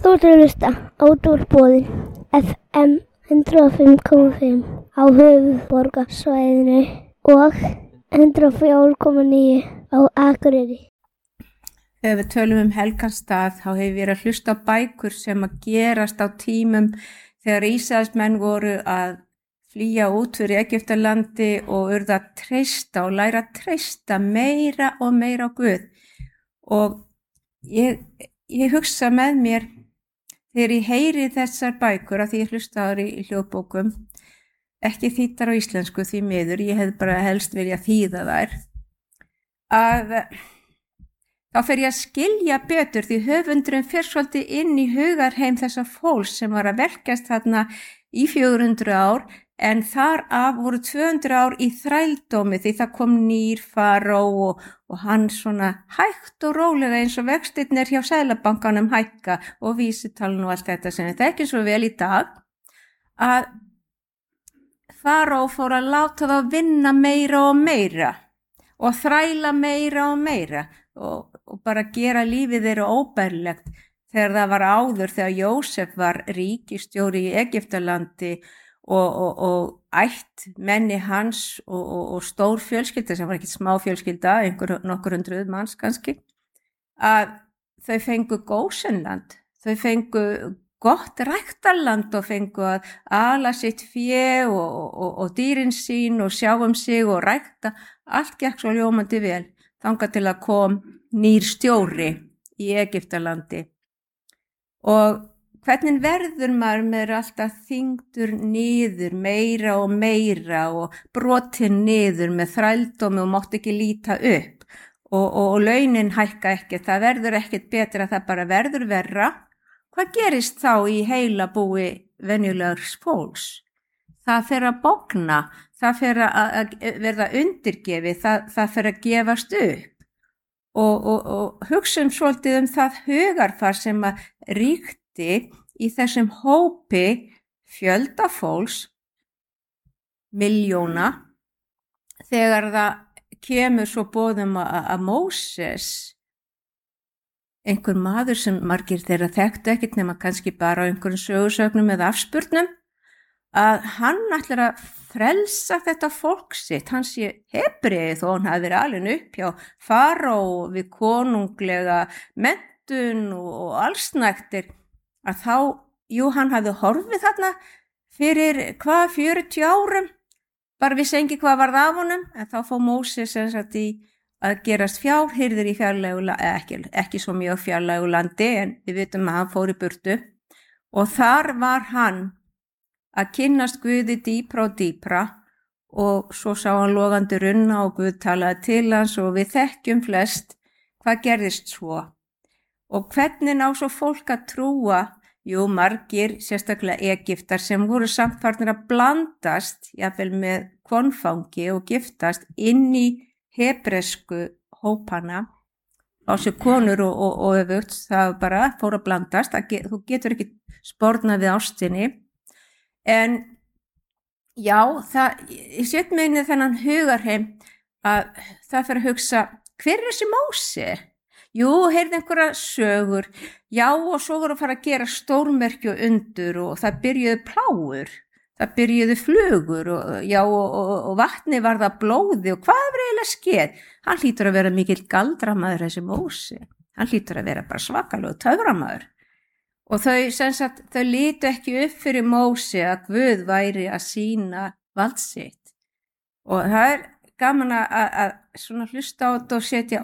Þú ert að hlusta á Útvarpsbóðin FM 105,5 á höfuðborgarsvæðinu og 104,9 á Akureyri. Þegar við tölum helgarstað þá hefur verið að hlusta á bækur sem að gerast á tímum þegar Ísraelsmenn voru að flýja út fyrir Egyptalandi og urðu að treysta og læra að treysta meira og meira á Guð. Og ég hugsa með mér þegar ég heyri þessar bækur af því ég hlusta á í hljóðbókum, ekki þýddar á íslensku því miður, ég hef bara helst vilja þýða þær, að þá fer ég að skilja betur því höfundurinn fer svolítið inn í hugarheim þessa fólks sem var að verkast þarna í 400 ár en þar af voru 200 ár í þrældómi því það kom nýr faró og hann svona hægt og rólega eins og vextirnir hjá Seðlabankanum hækka og vísitalan og allt þetta sem við þekkjum svo vel í dag að faró fór að láta þá vinna meira og þræla meira og bara gera lífið þeirra óbærilegt þegar það var áður þegar Jósef var ríkisstjóri í Egyptalandi og ætt menni hans og stór fjölskylda sem var ekki smá fjölskylda, nokkur hundruð manns kannski, að þau fengu Gósenland, þau fengu gott ræktarland og fengu að ala sitt fé og dýrin sín og sjá sig og rækta, allt gekk svo ljómandi vel, þangað til að kom nýr stjóri í Egyptalandi. Og hvernig verður maður með alltaf þyngdur niður meira og brotin niður með þrældómi og mátt ekki líta upp og launin hækka ekki, það verður ekkert betra, það bara verður verra. Hvað gerist þá í heila búi venjulegs fólks? Það fer að bogna, það fer að verða undirgefi, það fer að gefast upp. Og hugsa svolítið það hugarfar sem að ríkti í þessum hópi fjölda fólks, miljóna, þegar það kemur svo boðum að Móses, einhver maður sem margir þeirra þekktu ekkert nema kannski bara á einhverjum sögursögnum eða afspurnum, að hann ætlar að frelsa þetta fólk sitt, hann sé Hebreið og hann hafi verið alin upp hjá faró við konunglega menntun og allsnægtir, að þá, hann hafði horfið þarna fyrir 40 árum, bara vissi engi hvað varð af honum, en þá fór Móses að gerast fjárhirður í fjarlægu, ekki svo mjög fjarlægu landi, en við vitum að hann fór í burtu, og þar var hann að kynnast Guði dýpra og dýpra og svo sá hann logandi runna og Guð talaði til hans og við þekkjum flest hvað gerðist svo. Og hvernig ná svo fólk að trúa, margir, sérstaklega Egyptar sem voru samt farnir að blandast, jafnvel með konfangi og giftast inn í hebresku hópana, á sig konur og öfugt, það bara fór að blandast, þú getur ekki spornað við ástinni. En ég set mig inn í þennan hugarheim að það fyrir að hugsa, hver þessi Móse? Heyrði einhverja sögur, og svo voru að fara að gera stórmerki og undur og það byrjuðu plágur, það byrjuðu flugur og vatni var það blóði og hvað var eiginlega skeð? Hann hlýtur að vera mikill galdramaður þessi Móse, hann hlýtur að vera bara svakalegur töframaður. Og þau litu ekki upp fyrir Móse að Guð væri að sýna vald sitt. Og það gaman að svona hlusta á þetta og setja